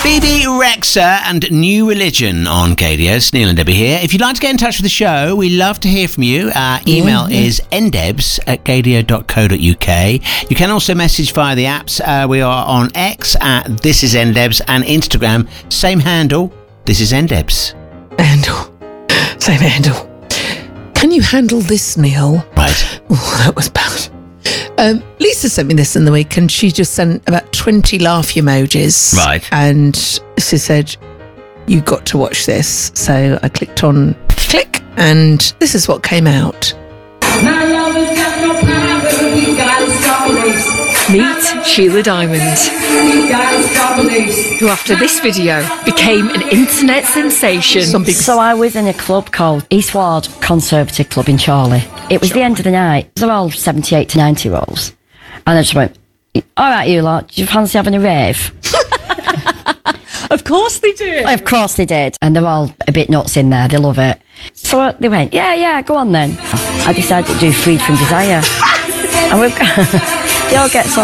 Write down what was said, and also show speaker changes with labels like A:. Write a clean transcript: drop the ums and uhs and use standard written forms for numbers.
A: Bebe Rexha and New Religion on Gaydio. Neil and Debbie here. If you'd like to get in touch with the show, we love to hear from you. Our email is ndebs@gaydio.co.uk. You can also message via the apps. We are on X at This Is NDebs and Instagram, same handle, This Is NDebs.
B: Same handle. Can you handle this, Neil?
A: Right.
B: Oh, that was bad. Lisa sent me this in the week and she just sent about 20 laugh emojis.
A: Right.
B: And she said, you got to watch this. So I clicked on click and this is what came out.
C: Meet Sheila Diamond, who after this video became an internet sensation.
D: So I was in a club called Eastward Conservative Club in Chorley. It was the end of the night. They're all 78 to 90 year olds. And I just went, all right, you lot, do you fancy having a rave?
C: Of course they do.
D: Of course they did. And they're all a bit nuts in there. They love it. So they went, yeah, go on then. I decided to do Freed from Desire. And we've got, they all get so